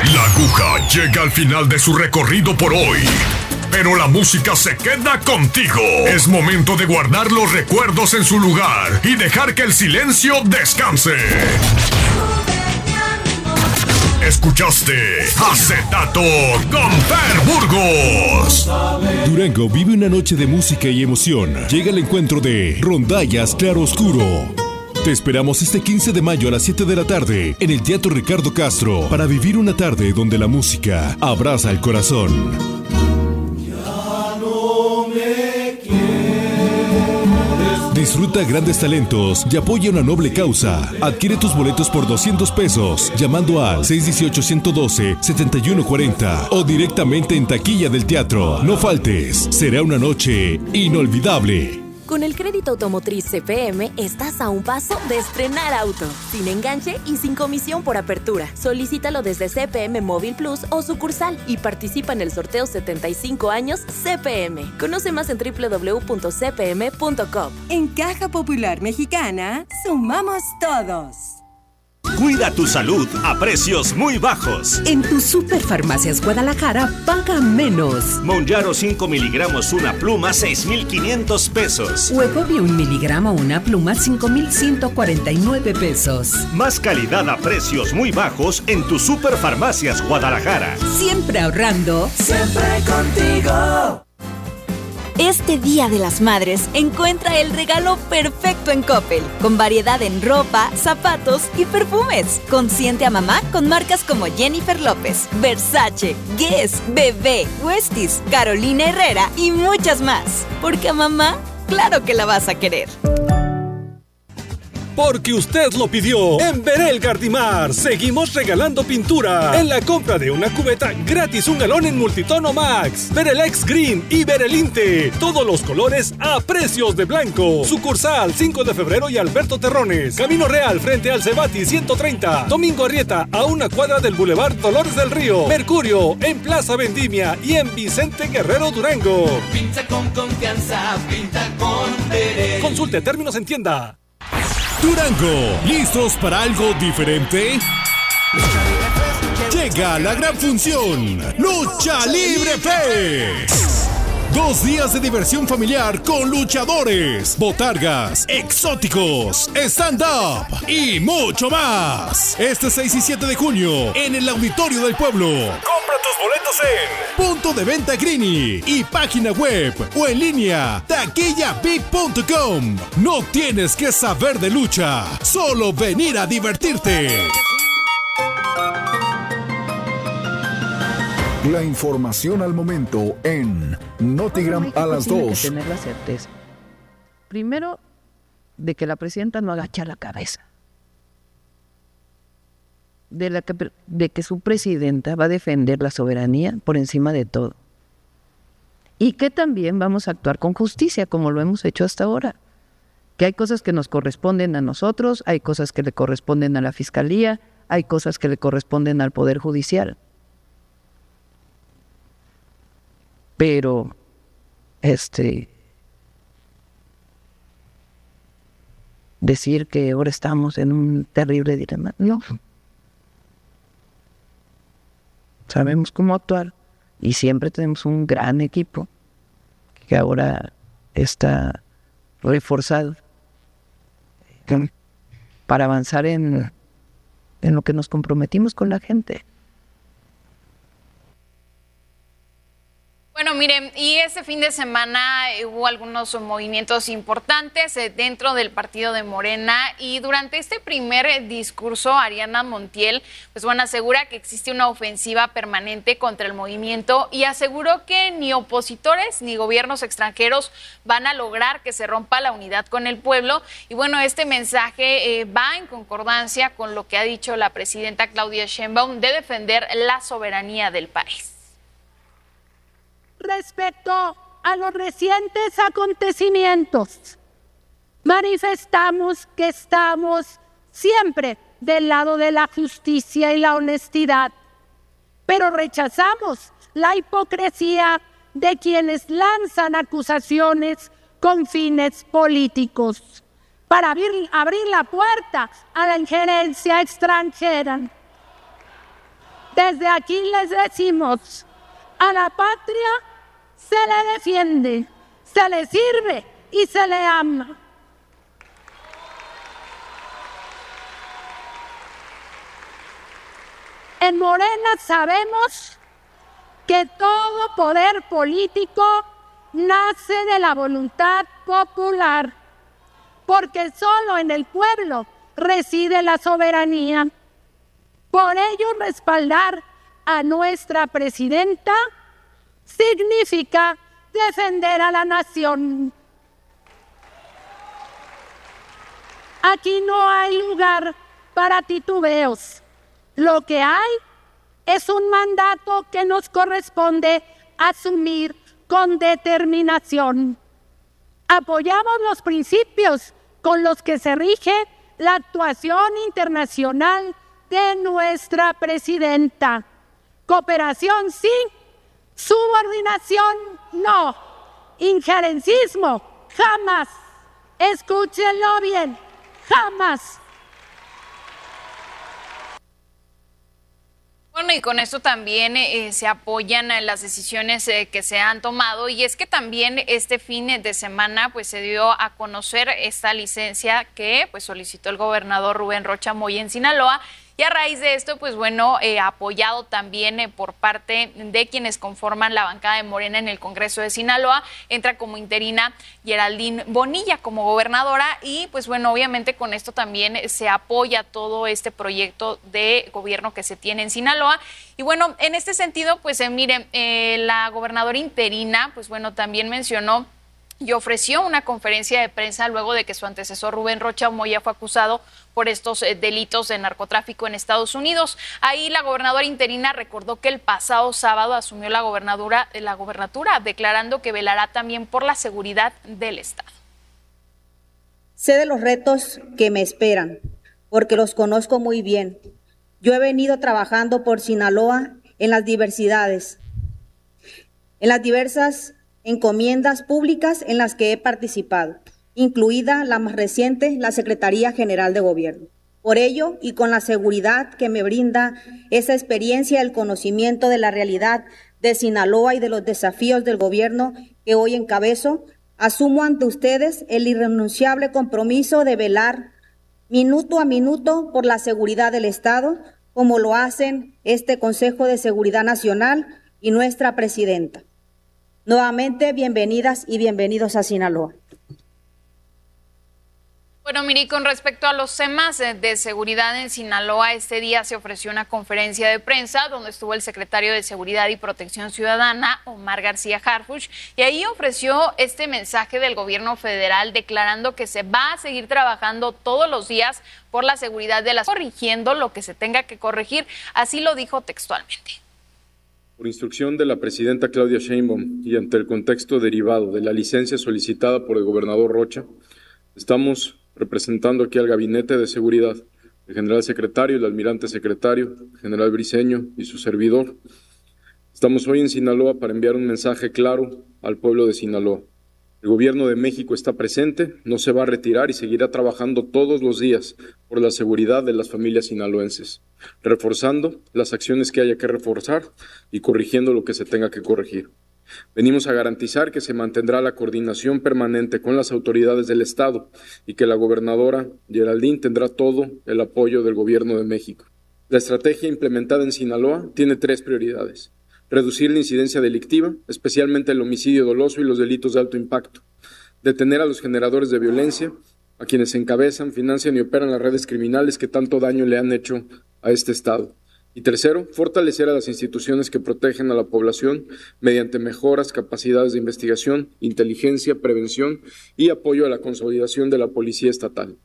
La aguja llega al final de su recorrido por hoy, pero la música se queda contigo. Es momento de guardar los recuerdos en su lugar y dejar que el silencio descanse. Escuchaste Acetato con Fer Burgos. Durango vive una noche de música y emoción. Llega el encuentro de Rondallas Claroscuro. Te esperamos este 15 de mayo a las 7 de la tarde en el Teatro Ricardo Castro para vivir una tarde donde la música abraza el corazón. Disfruta grandes talentos y apoya una noble causa. Adquiere tus boletos por 200 pesos llamando al 618-112-7140 o directamente en taquilla del teatro. No faltes, será una noche inolvidable. Con el crédito automotriz CFM estás a un paso de estrenar auto, sin enganche y sin comisión por apertura. Solicítalo desde CFM Móvil Plus o sucursal y participa en el sorteo 75 años CFM. Conoce más en www.cfm.com. En Caja Popular Mexicana, sumamos todos. Cuida tu salud a precios muy bajos. En tu Superfarmacias Guadalajara, paga menos. Monjaro 5 miligramos una pluma, 6,500 pesos. Huevobi 1 miligramo una pluma, 5,149 pesos. Más calidad a precios muy bajos en tu Superfarmacias Guadalajara. Siempre ahorrando. Siempre contigo. Este Día de las Madres, encuentra el regalo perfecto en Coppel, con variedad en ropa, zapatos y perfumes. Consiente a mamá con marcas como Jennifer López, Versace, Guess, Bebé, Westies, Carolina Herrera y muchas más. Porque a mamá, claro que la vas a querer. Porque usted lo pidió. En Verel Gardimar seguimos regalando pintura. En la compra de una cubeta, gratis un galón en Multitono Max, Verelex Green y Verelinte. Todos los colores a precios de blanco. Sucursal 5 de febrero y Alberto Terrones. Camino Real frente al Cebati 130. Domingo Arrieta a una cuadra del Boulevard Dolores del Río. Mercurio en Plaza Vendimia y en Vicente Guerrero Durango. Pinta con confianza, pinta con Verel. Consulte términos en tienda. Durango, ¿listos para algo diferente? Llega la gran función, Lucha Libre Fest. 2 días de diversión familiar con luchadores, botargas, exóticos, stand-up y mucho más. Este 6 y 7 de junio en el Auditorio del Pueblo. Compra tus boletos en punto de venta Greeny y página web o en línea taquillabig.com. No tienes que saber de lucha, solo venir a divertirte. La información al momento en Notigram a las 2. Tiene que tener la certeza. Primero, de que la presidenta no agacha la cabeza. De que su presidenta va a defender la soberanía por encima de todo. Y que también vamos a actuar con justicia, como lo hemos hecho hasta ahora. Que hay cosas que nos corresponden a nosotros, hay cosas que le corresponden a la Fiscalía, hay cosas que le corresponden al Poder Judicial. Pero, decir que ahora estamos en un terrible dilema, no. Sabemos cómo actuar y siempre tenemos un gran equipo que ahora está reforzado para avanzar en lo que nos comprometimos con la gente. Bueno, miren, y este fin de semana hubo algunos movimientos importantes dentro del partido de Morena y durante este primer discurso, Ariana Montiel, pues bueno, asegura que existe una ofensiva permanente contra el movimiento y aseguró que ni opositores ni gobiernos extranjeros van a lograr que se rompa la unidad con el pueblo. Y bueno, este mensaje va en concordancia con lo que ha dicho la presidenta Claudia Sheinbaum de defender la soberanía del país. Respecto a los recientes acontecimientos, manifestamos que estamos siempre del lado de la justicia y la honestidad, pero rechazamos la hipocresía de quienes lanzan acusaciones con fines políticos para abrir la puerta a la injerencia extranjera. Desde aquí les decimos, a la patria se le defiende, se le sirve y se le ama. En Morena sabemos que todo poder político nace de la voluntad popular, porque solo en el pueblo reside la soberanía. Por ello, respaldar a nuestra presidenta significa defender a la nación. Aquí no hay lugar para titubeos. Lo que hay es un mandato que nos corresponde asumir con determinación. Apoyamos los principios con los que se rige la actuación internacional de nuestra presidenta. Cooperación sí, subordinación no, injerencismo jamás. Escúchenlo bien, jamás. Bueno, y con esto también se apoyan las decisiones que se han tomado, y es que también este fin de semana pues se dio a conocer esta licencia que pues solicitó el gobernador Rubén Rocha Moya en Sinaloa. Y a raíz de esto, pues bueno, apoyado también por parte de quienes conforman la bancada de Morena en el Congreso de Sinaloa, entra como interina Geraldine Bonilla como gobernadora, y pues bueno, obviamente con esto también se apoya todo este proyecto de gobierno que se tiene en Sinaloa. Y bueno, en este sentido, pues miren, la gobernadora interina, pues bueno, también mencionó y ofreció una conferencia de prensa luego de que su antecesor Rubén Rocha Moya fue acusado por estos delitos de narcotráfico en Estados Unidos. Ahí la gobernadora interina recordó que el pasado sábado asumió la gobernatura, declarando que velará también por la seguridad del Estado. Sé de los retos que me esperan, porque los conozco muy bien. Yo he venido trabajando por Sinaloa en las diversidades, en las diversas encomiendas públicas en las que he participado, incluida la más reciente, la Secretaría General de Gobierno. Por ello, y con la seguridad que me brinda esa experiencia, el conocimiento de la realidad de Sinaloa y de los desafíos del gobierno que hoy encabezo, asumo ante ustedes el irrenunciable compromiso de velar minuto a minuto por la seguridad del Estado, como lo hacen este Consejo de Seguridad Nacional y nuestra presidenta. Nuevamente, bienvenidas y bienvenidos a Sinaloa. Bueno, Miri, con respecto a los temas de seguridad en Sinaloa, este día se ofreció una conferencia de prensa donde estuvo el secretario de Seguridad y Protección Ciudadana, Omar García Harfuch, y ahí ofreció este mensaje del gobierno federal declarando que se va a seguir trabajando todos los días por la seguridad de las personas, corrigiendo lo que se tenga que corregir. Así lo dijo textualmente. Por instrucción de la presidenta Claudia Sheinbaum y ante el contexto derivado de la licencia solicitada por el gobernador Rocha, estamos representando aquí al Gabinete de Seguridad, el general secretario, el almirante secretario, el general Briceño y su servidor. Estamos hoy en Sinaloa para enviar un mensaje claro al pueblo de Sinaloa. El gobierno de México está presente, no se va a retirar y seguirá trabajando todos los días por la seguridad de las familias sinaloenses, reforzando las acciones que haya que reforzar y corrigiendo lo que se tenga que corregir. Venimos a garantizar que se mantendrá la coordinación permanente con las autoridades del Estado y que la gobernadora Geraldine tendrá todo el apoyo del gobierno de México. La estrategia implementada en Sinaloa tiene 3 prioridades. Reducir la incidencia delictiva, especialmente el homicidio doloso y los delitos de alto impacto. Detener a los generadores de violencia, a quienes encabezan, financian y operan las redes criminales que tanto daño le han hecho a este Estado. Y tercero, fortalecer a las instituciones que protegen a la población mediante mejoras, capacidades de investigación, inteligencia, prevención y apoyo a la consolidación de la policía estatal.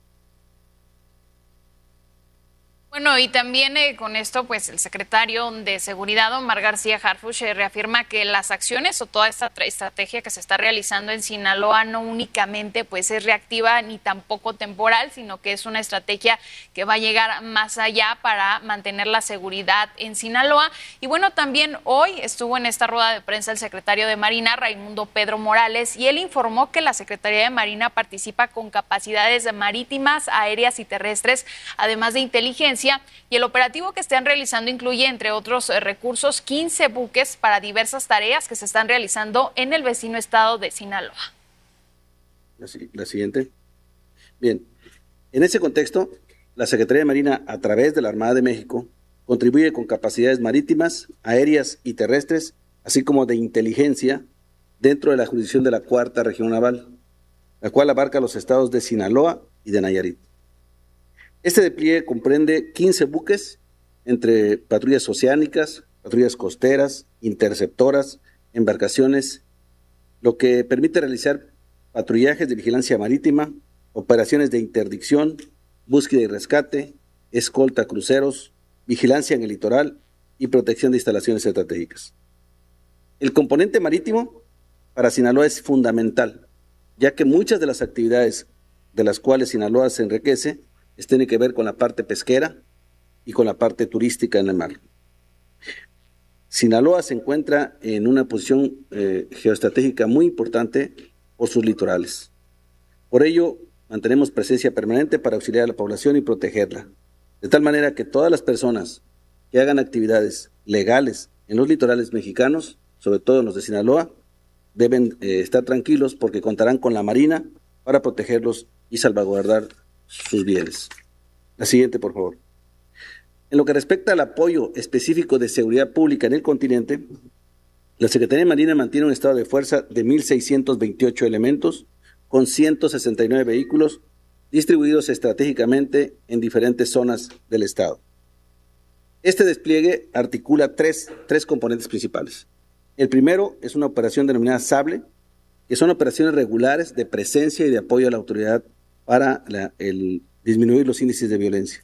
Bueno, y también con esto, pues el secretario de Seguridad, Omar García Harfuch, reafirma que las acciones o toda esta estrategia que se está realizando en Sinaloa no únicamente pues es reactiva ni tampoco temporal, sino que es una estrategia que va a llegar más allá para mantener la seguridad en Sinaloa. Y bueno, también hoy estuvo en esta rueda de prensa el secretario de Marina, Raimundo Pedro Morales, y él informó que la Secretaría de Marina participa con capacidades marítimas, aéreas y terrestres, además de inteligencia, inteligencia y el operativo que están realizando incluye, entre otros recursos, 15 buques para diversas tareas que se están realizando en el vecino estado de Sinaloa. La siguiente. Bien, en ese contexto, la Secretaría de Marina, a través de la Armada de México, contribuye con capacidades marítimas, aéreas y terrestres, así como de inteligencia, dentro de la jurisdicción de la Cuarta Región Naval, la cual abarca los estados de Sinaloa y de Nayarit. Este despliegue comprende 15 buques, entre patrullas oceánicas, patrullas costeras, interceptoras, embarcaciones, lo que permite realizar patrullajes de vigilancia marítima, operaciones de interdicción, búsqueda y rescate, escolta a cruceros, vigilancia en el litoral y protección de instalaciones estratégicas. El componente marítimo para Sinaloa es fundamental, ya que muchas de las actividades de las cuales Sinaloa se enriquece tienen que ver con la parte pesquera y con la parte turística en el mar. Sinaloa se encuentra en una posición geoestratégica muy importante por sus litorales. Por ello, mantenemos presencia permanente para auxiliar a la población y protegerla, de tal manera que todas las personas que hagan actividades legales en los litorales mexicanos, sobre todo en los de Sinaloa, deben estar tranquilos porque contarán con la Marina para protegerlos y salvaguardar sus bienes. La siguiente, por favor. En lo que respecta al apoyo específico de seguridad pública en el continente, la Secretaría de Marina mantiene un estado de fuerza de 1,628 elementos con 169 vehículos distribuidos estratégicamente en diferentes zonas del estado. Este despliegue articula tres componentes principales. El primero es una operación denominada Sable, que son operaciones regulares de presencia y de apoyo a la autoridad para disminuir los índices de violencia.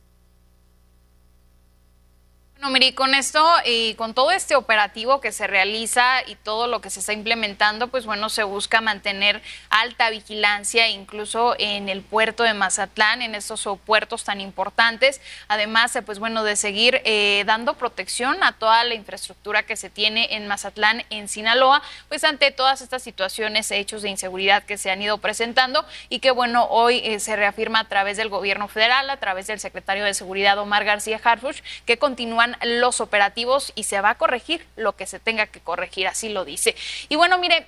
Bueno, Miri, con esto y con todo este operativo que se realiza y todo lo que se está implementando, pues bueno, se busca mantener alta vigilancia incluso en el puerto de Mazatlán, en estos puertos tan importantes. Además, pues bueno, de seguir dando protección a toda la infraestructura que se tiene en Mazatlán, en Sinaloa, pues ante todas estas situaciones, hechos de inseguridad que se han ido presentando y que bueno, hoy se reafirma a través del gobierno federal, a través del secretario de Seguridad Omar García Harfuch, que continúan los operativos y se va a corregir lo que se tenga que corregir, así lo dice. Y bueno, mire,